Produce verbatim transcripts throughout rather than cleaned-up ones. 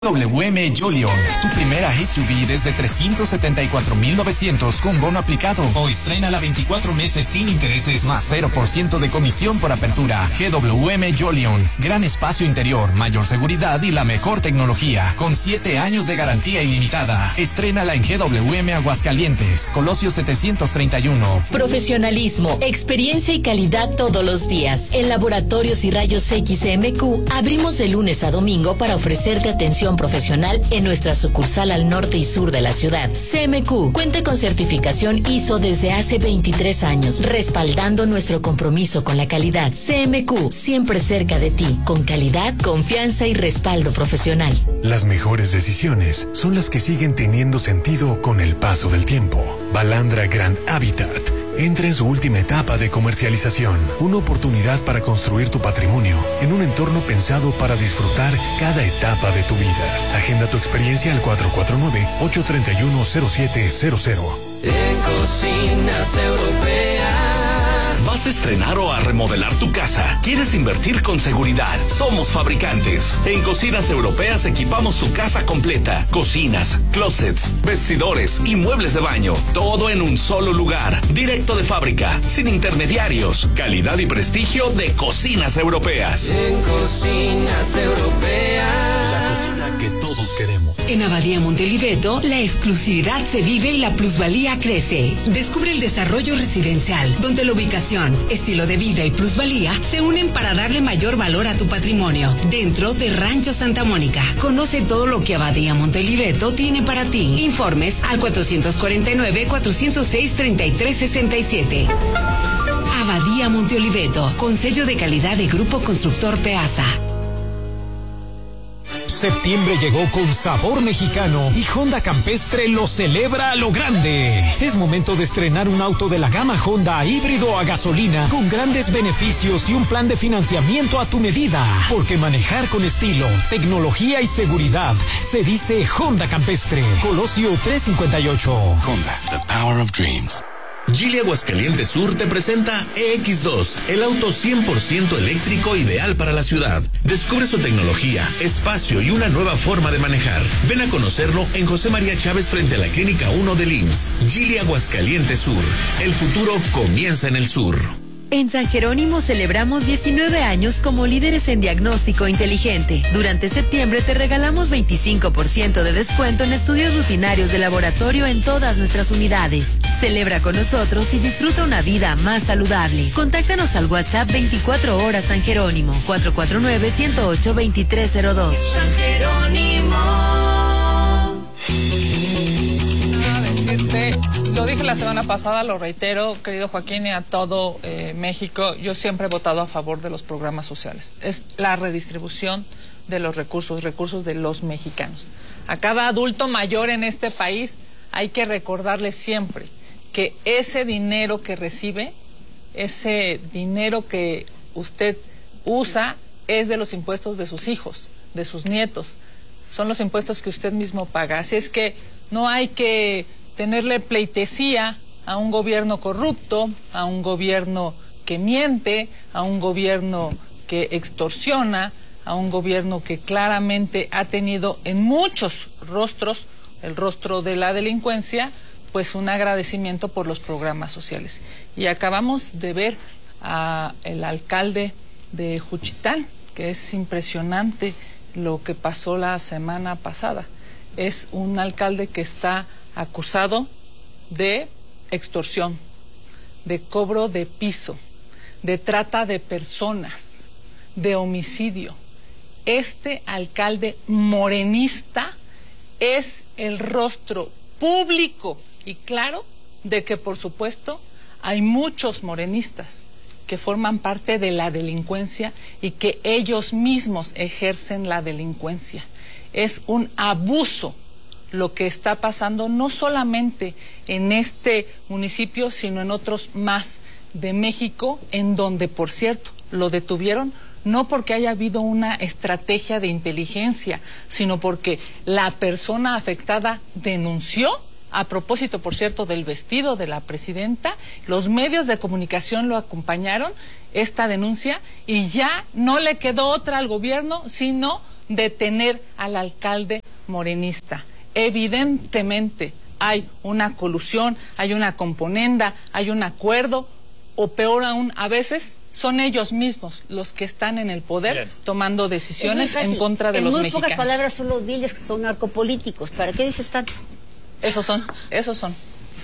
W M Julion, tu primera S U V desde trescientos setenta y cuatro mil novecientos con bono aplicado. O estrena la veinticuatro meses sin intereses, más cero por ciento de comisión por apertura. G W M Julion, gran espacio interior, mayor seguridad y la mejor tecnología, con siete años de garantía ilimitada. Estrénala en G W M Aguascalientes, Colosio setecientos treinta y uno. Profesionalismo, experiencia y calidad todos los días. En Laboratorios y Rayos X C M Q abrimos de lunes a domingo para ofrecerte atención profesional en nuestra sucursal al norte y sur de la ciudad. C M Q cuenta con certificación I S O desde hace veintitrés años, respaldando nuestro compromiso con la calidad. C M Q, siempre cerca de ti, con calidad, confianza y respaldo profesional. Las mejores decisiones son las que siguen teniendo sentido con el paso del tiempo. Balandra Grand Habitat entra en su última etapa de comercialización, una oportunidad para construir tu patrimonio en un entorno pensado para disfrutar cada etapa de tu vida. Agenda tu experiencia al cuatro cuatro nueve, ocho tres uno, cero siete cero cero. En Cocinas Europeas. ¿Vas a estrenar o a remodelar tu casa? ¿Quieres invertir con seguridad? Somos fabricantes. En Cocinas Europeas equipamos su casa completa. Cocinas, closets, vestidores y muebles de baño. Todo en un solo lugar. Directo de fábrica, sin intermediarios. Calidad y prestigio de Cocinas Europeas. En Cocinas Europeas. La cocina que todos queremos. En Abadía Monteliveto, la exclusividad se vive y la plusvalía crece. Descubre el desarrollo residencial, donde la ubicación, estilo de vida y plusvalía se unen para darle mayor valor a tu patrimonio. Dentro de Rancho Santa Mónica. Conoce todo lo que Abadía Monteliveto tiene para ti. Informes al cuatro cuatro nueve, cuatro cero seis, tres tres seis siete. Abadía Monteoliveto, con sello de calidad de Grupo Constructor Peasa. Septiembre llegó con sabor mexicano y Honda Campestre lo celebra a lo grande. Es momento de estrenar un auto de la gama Honda híbrido a gasolina con grandes beneficios y un plan de financiamiento a tu medida. Porque manejar con estilo, tecnología y seguridad se dice Honda Campestre. Colosio trescientos cincuenta y ocho. Honda, the power of dreams. Geely Aguascalientes Sur te presenta E X dos, el auto cien por ciento eléctrico ideal para la ciudad. Descubre su tecnología, espacio y una nueva forma de manejar. Ven a conocerlo en José María Chávez frente a la Clínica uno del I M S S. Geely Aguascalientes Sur. El futuro comienza en el sur. En San Jerónimo celebramos diecinueve años como líderes en diagnóstico inteligente. Durante septiembre te regalamos veinticinco por ciento de descuento en estudios rutinarios de laboratorio en todas nuestras unidades. Celebra con nosotros y disfruta una vida más saludable. Contáctanos al WhatsApp veinticuatro horas San Jerónimo, cuatro cuatro nueve, uno cero ocho, dos tres cero dos. San Jerónimo. Lo dije la semana pasada, lo reitero, querido Joaquín, y a todo eh, México, yo siempre he votado a favor de los programas sociales. Es la redistribución de los recursos, recursos de los mexicanos. A cada adulto mayor en este país hay que recordarle siempre que ese dinero que recibe, ese dinero que usted usa, es de los impuestos de sus hijos, de sus nietos. Son los impuestos que usted mismo paga. Así es que no hay que tenerle pleitesía a un gobierno corrupto, a un gobierno que miente, a un gobierno que extorsiona, a un gobierno que claramente ha tenido en muchos rostros, el rostro de la delincuencia, pues un agradecimiento por los programas sociales. Y acabamos de ver al alcalde de Juchitán, que es impresionante lo que pasó la semana pasada. Es un alcalde que está acusado de extorsión, de cobro de piso, de trata de personas, de homicidio. Este alcalde morenista es el rostro público y claro de que, por supuesto, hay muchos morenistas que forman parte de la delincuencia y que ellos mismos ejercen la delincuencia. Es un abuso lo que está pasando no solamente en este municipio, sino en otros más de México, en donde, por cierto, lo detuvieron no porque haya habido una estrategia de inteligencia, sino porque la persona afectada denunció, a propósito, por cierto, del vestido de la presidenta. Los medios de comunicación lo acompañaron, esta denuncia, y ya no le quedó otra al gobierno sino detener al alcalde morenista. Evidentemente hay una colusión, hay una componenda, hay un acuerdo, o peor aún, a veces son ellos mismos los que están en el poder Bien. tomando decisiones en contra de en los muy mexicanos. En pocas palabras, solo diles que son narcopolíticos. ¿Para qué dices tanto? Esos son, esos son.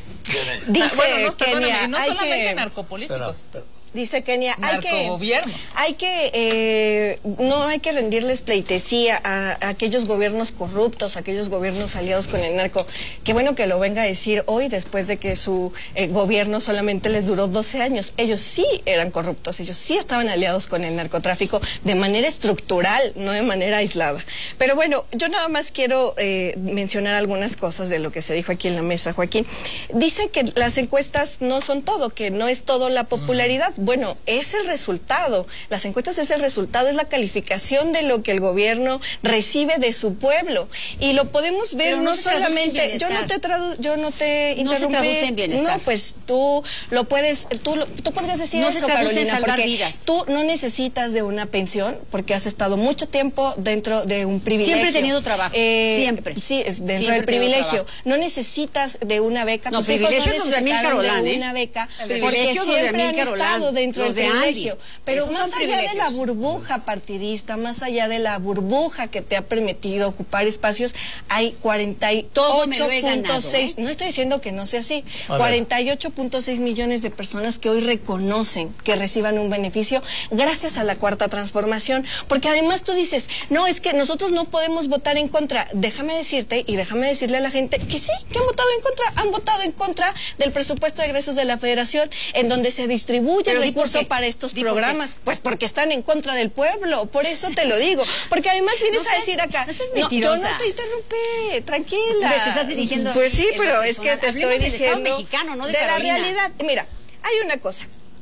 Dice bueno, no, Kenia, no hay solamente que... narcopolíticos. Pero, pero. Dice Kenia, hay que, hay que eh, no hay que rendirles pleitesía a, a aquellos gobiernos corruptos, a aquellos gobiernos aliados con el narco. Qué bueno que lo venga a decir hoy, después de que su eh, gobierno solamente les duró doce años. Ellos sí eran corruptos, ellos sí estaban aliados con el narcotráfico de manera estructural, no de manera aislada. Pero bueno, yo nada más quiero eh, mencionar algunas cosas de lo que se dijo aquí en la mesa, Joaquín. Dice que las encuestas no son todo, que no es todo la popularidad. Bueno, es el resultado. Las encuestas es el resultado, es la calificación de lo que el gobierno recibe de su pueblo. Y lo podemos ver no, no solamente... Yo no te tradu yo no te no interrumpí. Se traduce en bienestar. No, pues tú lo puedes... Tú, lo, tú podrías decir no eso, se traduce Carolina, en salvar porque vidas. Tú no necesitas de una pensión porque has estado mucho tiempo dentro de un privilegio. Siempre he tenido trabajo. Eh, Siempre. Sí, es dentro Siempre del privilegio. No necesitas de una beca. No, Tus privilegio hijos no es de necesitaron Carolán, de ¿eh? una beca. El Porque siempre han estado dentro los del de privilegio. Andy. Pero Esos más allá de la burbuja partidista, más allá de la burbuja que te ha permitido ocupar espacios, hay cuarenta y ocho punto seis, ¿eh? No estoy diciendo que no sea así, cuarenta y ocho punto seis millones de personas que hoy reconocen que reciban un beneficio gracias a la Cuarta Transformación, porque además tú dices, no, es que nosotros no podemos votar en contra. Déjame decirte y déjame decirle a la gente que sí, que han votado en contra, han votado en contra del presupuesto de egresos de la Federación, en donde se distribuye el recurso para estos programas. Pues porque están en contra del pueblo, por eso te lo digo. Porque además vienes no a decir acá, no, no, yo no te interrumpí, tranquila. Te estás dirigiendo pues sí, pero es que te estoy diciendo mexicano, no de, de Carolina. La realidad. Mira, hay una cosa,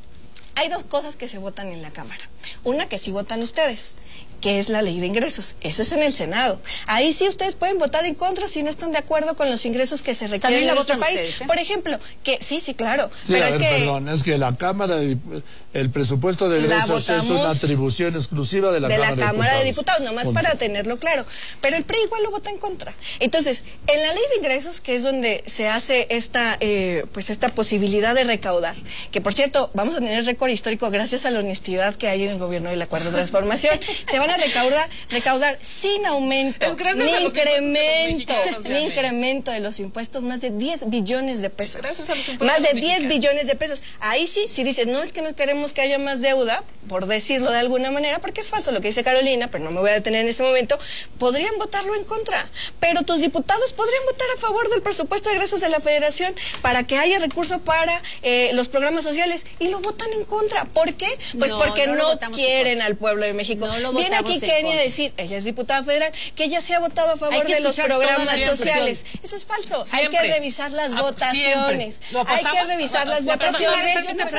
hay dos cosas que se votan en la Cámara. Una que sí votan ustedes, que es la ley de ingresos. Eso es en el Senado. Ahí sí ustedes pueden votar en contra si no están de acuerdo con los ingresos que se requieren en nuestro país. Ustedes, ¿eh? Por ejemplo, que sí, sí, claro. Sí, pero a ver, es que, perdón, es que la Cámara, de, el presupuesto de egresos es una atribución exclusiva de la, de Cámara, la Cámara de de Diputados, nomás Punto. Para tenerlo claro. Pero el P R I igual lo vota en contra. Entonces, en la ley de ingresos, que es donde se hace esta, eh, pues esta posibilidad de recaudar, que por cierto, vamos a tener récord histórico gracias a la honestidad que hay en el gobierno de la Cuarta Transformación, se van a recaudar recaudar sin aumento, ni incremento, ni incremento de los impuestos, más de diez billones de pesos. Más de diez billones de pesos. Ahí sí, si dices, no es que no queremos que haya más deuda, por decirlo de alguna manera, porque es falso lo que dice Carolina, pero no me voy a detener en este momento, podrían votarlo en contra. Pero tus diputados podrían votar a favor del presupuesto de egresos de la Federación para que haya recurso para eh, los programas sociales, y lo votan en contra. ¿Por qué? Pues no, porque no, no quieren al pueblo de México. No Viene aquí Kenia a decir, ella es diputada federal, que ella se ha votado a favor de los programas sociales. Eso es falso. Siempre. Hay que revisar las ah, votaciones. Hay que revisar las votaciones.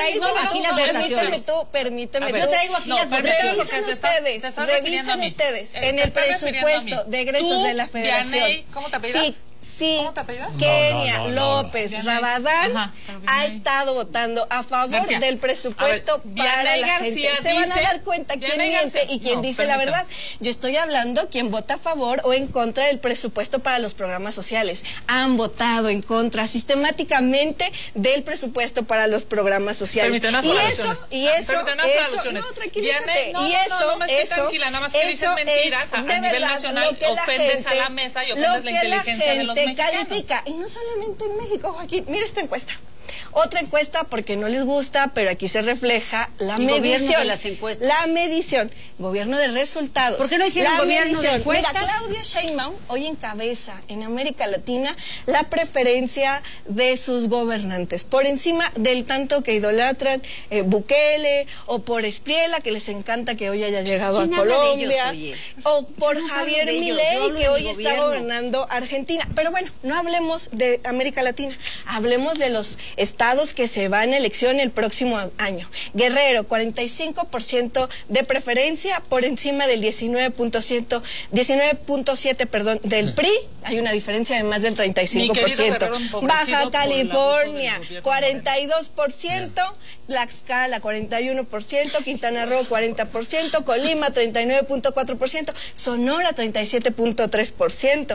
Permíteme tú, permíteme tú. No traigo aquí las votaciones. Revisen ustedes, revisen ustedes en el presupuesto de egresos de la Federación. ¿Cómo te apellidas? Sí, Kenia no, no, no, López no, no. Rabadán Ajá, ha estado votando a favor García. del presupuesto ver, para la García gente. Se van a dar cuenta quién miente y quién no, dice permítame. la verdad. Yo estoy hablando quién vota a favor o en contra del presupuesto para los programas sociales. Han votado en contra sistemáticamente del presupuesto para los programas sociales. Permítame, y eso, y eso, eso, no, tranquilízate. No, y eso, no, no, no, eso, tranquila, nada más que dices mentiras a, a nivel verdad, nacional, ofendes a la mesa y ofendes la inteligencia de los te califica, y no solamente en México, Joaquín. Mira esta encuesta. Otra encuesta porque no les gusta, pero aquí se refleja la el medición. De las encuestas. La medición. Gobierno de resultados. ¿Por qué no hicieron la gobierno medición. de encuestas? Mira, Claudia Sheinbaum hoy encabeza en América Latina la preferencia de sus gobernantes, por encima del tanto que idolatran eh, Bukele, o por Espriella, que les encanta que hoy haya llegado a Colombia, ellos, o por no Javier Milei, que hoy está gobernando Argentina. Pero bueno, no hablemos de América Latina, hablemos de los estados estados que se van a elección el próximo año. Guerrero, cuarenta y cinco por ciento de preferencia por encima del diecinueve punto siete, perdón, del P R I. Hay una diferencia de más del treinta y cinco por ciento. Baja California, cuarenta y dos por ciento. Tlaxcala, cuarenta y uno por ciento. Quintana Roo, cuarenta por ciento. Colima, treinta y nueve punto cuatro por ciento. Sonora, treinta y siete punto tres por ciento.